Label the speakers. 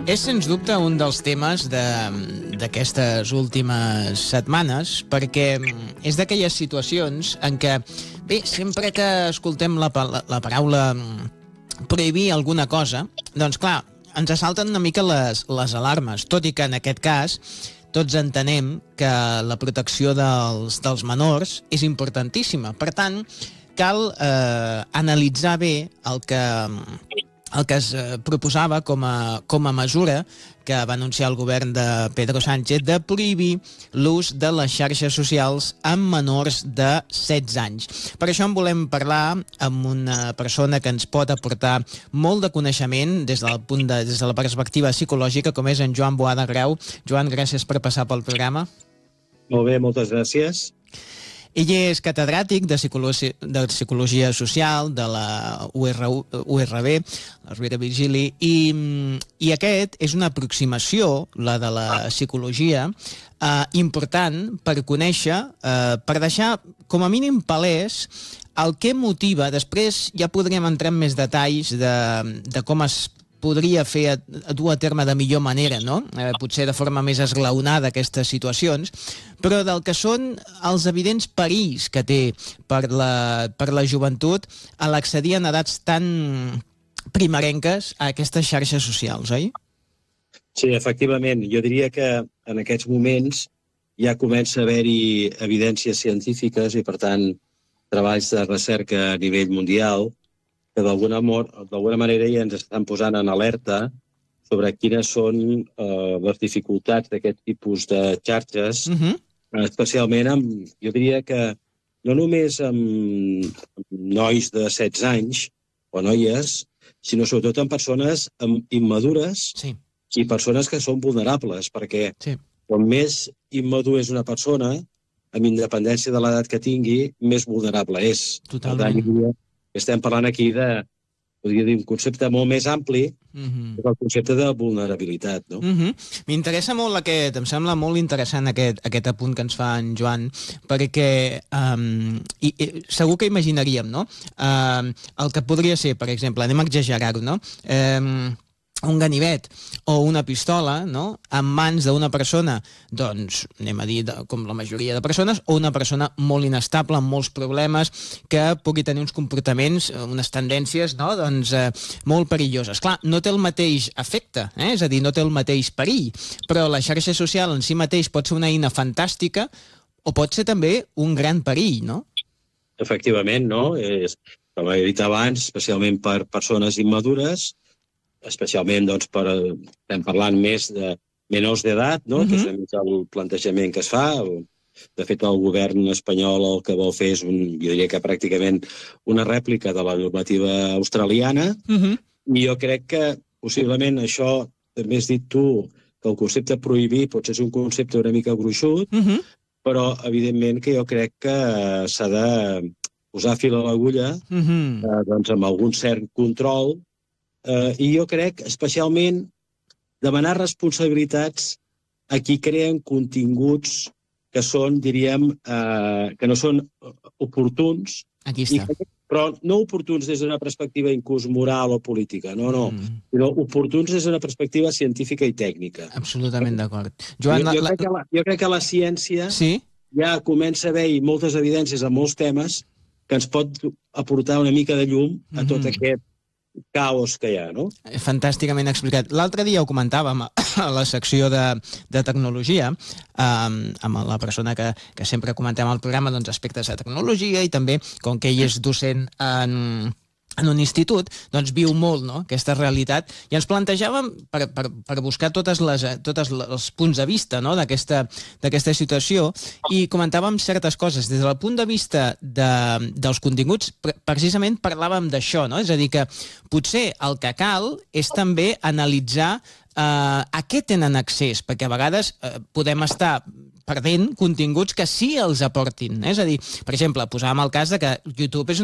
Speaker 1: És, sens dubte, un dels temes d'aquestes últimes setmanes, perquè és d'aquelles situacions en què, bé, sempre que escoltem la paraula prohibir alguna cosa, doncs clar, ens assalten una mica les alarmes, tot i que en aquest cas tots entenem que la protecció dels menors és importantíssima. Per tant, cal analitzar bé el que es proposava com a mesura que va anunciar el govern de Pedro Sánchez de prohibir l'ús de les xarxes socials amb menors de 16 anys. Per això en volem parlar amb una persona que ens pot aportar molt de coneixement des de la perspectiva psicològica, com és en Joan Boada Grau. Joan, gràcies per passar pel programa.
Speaker 2: Molt bé, moltes gràcies.
Speaker 1: Ell és catedràtic de Psicologia Social de la URB, la Rovira i Virgili, i aquest és una aproximació, la de la psicologia, important per conèixer, per deixar com a mínim palès el que motiva. Després ja podríem entrar en més detalls de com es podria fer dur a terme de millor manera, no? Potser de forma més esglaonada aquestes situacions, però del que són els evidents perills que té per la joventut a l'accedir en edats tan primerenques a aquestes xarxes socials, oi?
Speaker 2: Sí, efectivament. Jo diria que en aquests moments ja comença a haver-hi evidències científiques i, per tant, treballs de recerca a nivell mundial que d'alguna manera ja ens estan posant en alerta sobre quines són les dificultats d'aquest tipus de xarxes, especialment jo diria que no només amb nois de 16 anys o noies, sinó sobretot amb persones immadures i persones que són vulnerables, perquè com més immadur és una persona, amb independència de l'edat que tingui, més vulnerable és.
Speaker 1: Totalment.
Speaker 2: Estem parlant aquí podria dir, un concepte molt més ampli, que el concepte de vulnerabilitat, no?
Speaker 1: M'interessa molt em sembla molt interessant aquest apunt que ens fa en Joan, perquè segur que imaginaríem, no? El que podria ser, per exemple, anem a exagerar-ho, no? Un ganivet o una pistola, no?, en mans d'una persona, doncs, anem a dir, com la majoria de persones, o una persona molt inestable, amb molts problemes, que pugui tenir uns comportaments, unes tendències, no?, doncs, molt perilloses. Clar, no té el mateix efecte, és a dir, no té el mateix perill, però la xarxa social en si mateix pot ser una eina fantàstica o pot ser també un gran perill, no?
Speaker 2: Efectivament, no? Com he dit abans, especialment per persones immadures, especialment, doncs, estem parlant més de menors d'edat, no? Que és una mica el plantejament que es fa. De fet, el govern espanyol el que vol fer és, jo diria que pràcticament una rèplica de la normativa australiana, i jo crec que possiblement això, també has dit tu, que el concepte prohibir potser és un concepte una mica gruixut, però evidentment que jo crec que s'ha de posar fil a l'agulla, doncs amb algun cert control, i jo crec especialment demanar responsabilitats a qui creen continguts que són, diríem, que no són oportuns, però no oportuns des d'una perspectiva inclús moral o política, no, sinó oportuns des d'una perspectiva científica i tècnica.
Speaker 1: Absolutament d'acord. Joan,
Speaker 2: jo crec que la ciència ja comença a haver-hi moltes evidències en molts temes que ens pot aportar una mica de llum a tot aquest caos que hi ha, no?
Speaker 1: Fantàsticament explicat. L'altre dia ho comentàvem a la secció de tecnologia, amb la persona que sempre comentem al programa, doncs, aspectes de tecnologia, i també, com que ell és docent en un institut, doncs viu molt, no?, aquesta realitat, i ens plantejàvem per buscar tots els punts de vista, no?, d'aquesta situació, i comentàvem certes coses. Des del punt de vista dels continguts, precisament parlàvem d'això, no?, és a dir, que potser el que cal és també analitzar a què tenen accés, perquè a vegades podem estar perdent continguts que sí els aportin. És a dir, per exemple, posàvem el cas de que YouTube és